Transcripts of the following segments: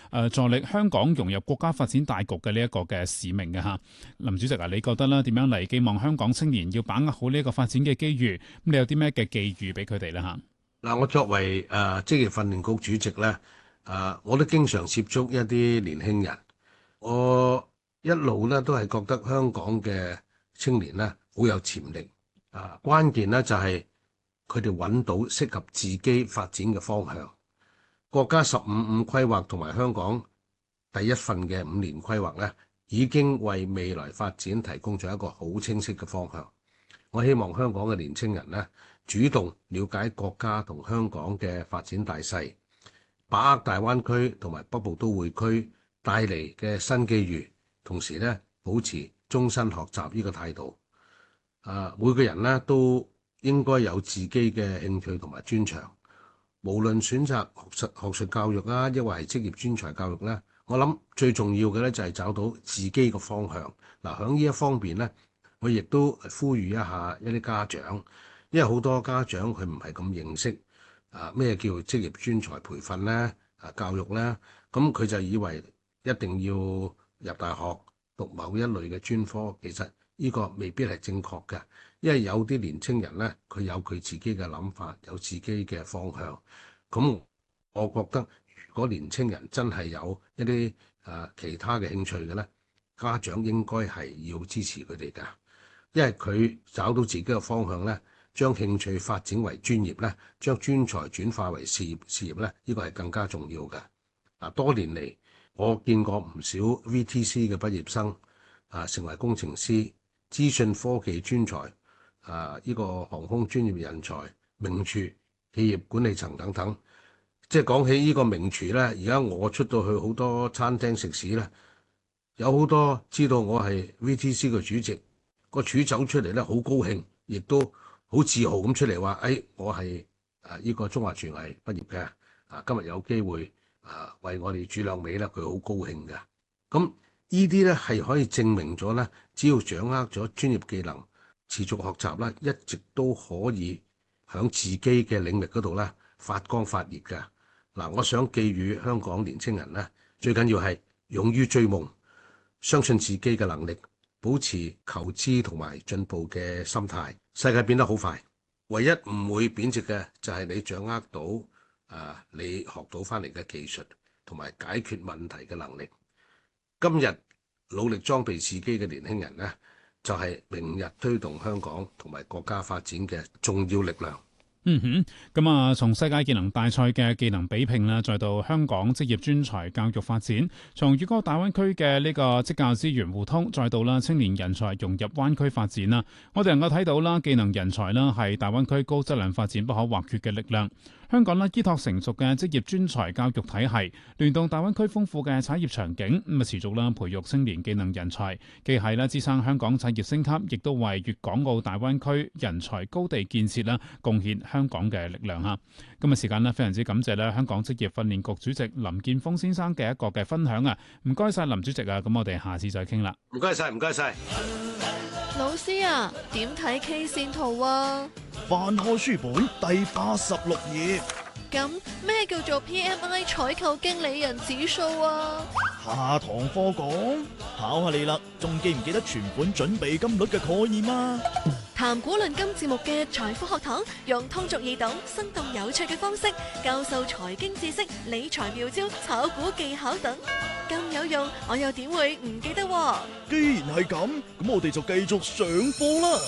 助力香港融入國家發展大局嘅呢一個嘅使命嘅嚇。林主席啊，你覺得咧點樣嚟寄望香港青年要把握好呢一個發展嘅機遇？咁你有啲咩嘅寄語俾佢哋咧嚇？ 嗱，我作為職業訓練局主席咧，我都經常接觸一啲年輕人，我一路咧都係覺得香港嘅青年咧好有潛力，關鍵咧就係佢哋揾到適合自己發展嘅方向。國家15-5規劃同埋香港第一份嘅5年規劃咧，已經為未來發展提供咗一個好清晰嘅方向。我希望香港嘅年青人咧，主動了解國家同香港嘅發展大勢，把握大灣區同埋北部都會區帶嚟嘅新機遇，同時咧保持終身學習呢個態度。每個人咧都應該有自己嘅興趣同埋專長，無論選擇學術教育啊，抑或係職業專才教育咧，我諗最重要嘅咧就係找到自己嘅方向。喺呢一方面咧，我亦都呼籲一下一啲家長。因為好多家長佢唔係咁認識咩叫職業專才培訓咧，教育咧，咁佢就以為一定要入大學讀某一類嘅專科，其實呢個未必係正確嘅，因為有啲年青人咧，佢有佢自己嘅諗法，有自己嘅方向。咁我覺得如果年青人真係有一啲其他嘅興趣嘅咧，家長應該係要支持佢哋㗎，因為佢找到自己嘅方向咧，將興趣發展為專業咧，將專才轉化為事業咧，呢個係更加重要嘅。多年嚟我見過唔少 VTC 嘅畢業生成為工程師、資訊科技專才、呢個航空專業人才、名廚、企業管理層等等。即係講起呢個名廚咧，而家我出到去好多餐廳食肆咧，有好多知道我係 VTC 嘅主席，個廚走出嚟咧好高興，亦都好自豪咁出嚟話：我係呢個中華廚藝畢業嘅，今日有機會為我哋煮兩味咧，佢好高興嘅。咁呢啲咧係可以證明咗咧，只要掌握咗專業技能，持續學習咧，一直都可以喺自己嘅領域嗰度咧發光發熱嘅。我想寄語香港年青人咧，最緊要係勇於追夢，相信自己嘅能力，保持求知同埋進步嘅心態。世界變得好快，唯一唔會貶值嘅就係你掌握到你學到翻嚟嘅技術同埋解決問題嘅能力。今日努力裝備自己嘅年輕人咧，就係明日推動香港同埋國家發展嘅重要力量。 咁從世界技能大賽嘅技能比拼啦，再到香港職業專才教育發展，從粵港澳大灣區嘅呢個職教資源互通，再到啦青年人才融入灣區發展啦，我哋能夠睇到啦，技能人才啦係大灣區高質量發展不可或缺嘅力量。香港依託成熟嘅職業專才教育體系，聯動大灣區豐富嘅產業場景，持續培育青年技能人才，既係支撐香港產業升級，亦都為粵港澳大灣區人才高地建設貢獻香港嘅力量嚇。今日時間非常之感謝香港職業訓練局主席林健鋒先生嘅一個嘅分享啊！唔該晒林主席啊，咁我哋下次再傾啦。 唔該晒，唔該晒。 老師啊，點睇 K 線圖啊？ 翻開書本第86頁。 咁咩叫做 PMI 採購經理人指數啊？ 下堂課講，考下你啦，仲記唔記得存款準備金率嘅概念啊？ 談股論金節目嘅財富學堂，用通俗易懂、生動有趣嘅方式教授財經知識、理財妙招、炒股技巧等，咁有用，我又點會唔記得喎？ 既然係咁，咁我哋就繼續上課啦。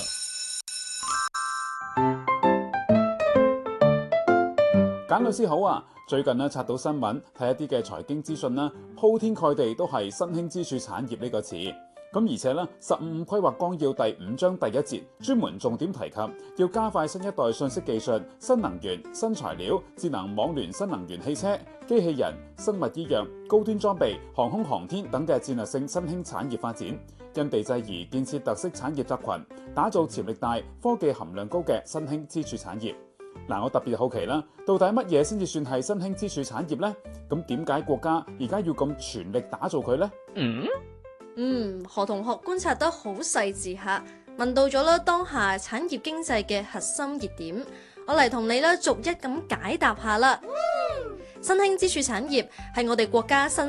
簡律師好啊！最近刷到新聞，睇一啲嘅財經資訊啦，鋪天蓋地都係新興支柱產業呢個詞。咁而且15規劃綱要第5章第1節專門重點提及，要加快新一代信息技術、新能源、新材料、智能網聯、新能源汽車、機器人、生物醫藥、高端裝備、航空航天等嘅戰略性新興產業發展，因地制宜建設特色產業集群，打造潛力大、科技含量高嘅新興支柱產業。我特別好奇啦，到底乜嘢先至算係新興支柱產業呢？咁點解國家而家要咁全力打造佢呢？ 何同學觀察得好細緻下，問到咗啦當下產業經濟嘅核心熱點，我嚟同你逐一咁解答下啦。新興支柱產業係我哋國家新